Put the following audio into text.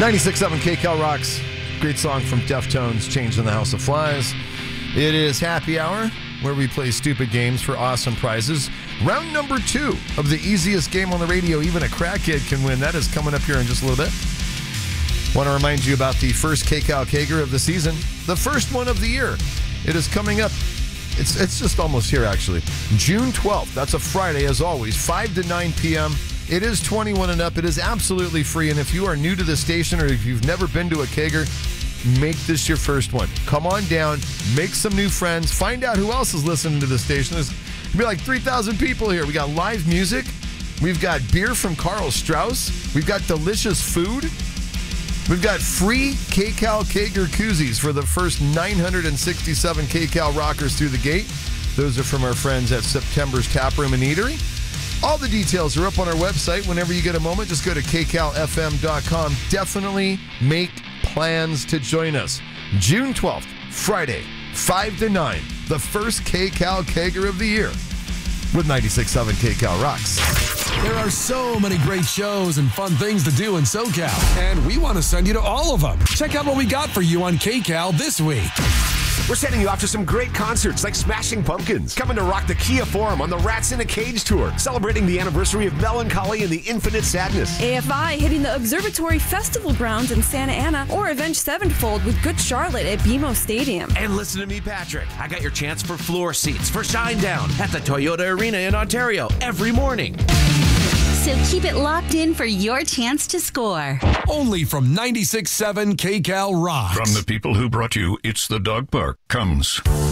96.7 KCal rocks. Great song from Deftones, Changed in the House of Flies. It is Happy Hour, where we play stupid games for awesome prizes. Round number 2 of the easiest game on the radio, even a crackhead can win. That is coming up here in just a little bit. Want to remind you about the first KCal Kager of the season, the first one of the year. It is coming up. It's just almost here, actually. June 12th. That's a Friday, as always, 5 to 9 p.m. It is 21 and up. It is absolutely free. And if you are new to the station or if you've never been to a Kager, make this your first one. Come on down, make some new friends, find out who else is listening to the station. There's going to be like 3,000 people here. We got live music. We've got beer from Karl Strauss. We've got delicious food. We've got free KCal Kager koozies for the first 967 KCal rockers through the gate. Those are from our friends at September's Taproom and Eatery. All the details are up on our website. Whenever you get a moment, just go to kcalfm.com. Definitely make plans to join us. June 12th, Friday, 5 to 9, the first KCal Kager of the year with 96.7 KCal Rocks. There are so many great shows and fun things to do in SoCal, and we want to send you to all of them. Check out what we got for you on KCal this week. We're sending you off to some great concerts like Smashing Pumpkins, coming to rock the Kia Forum on the Rats in a Cage tour, celebrating the anniversary of Melancholy and the Infinite Sadness. AFI hitting the Observatory Festival grounds in Santa Ana, or Avenged Sevenfold with Good Charlotte at BMO Stadium. And listen to me, Patrick. I got your chance for floor seats for Shinedown at the Toyota Arena in Ontario every morning. So keep it locked in for your chance to score. Only from 96.7 KCal Rocks. From the people who brought you It's the Dog Park comes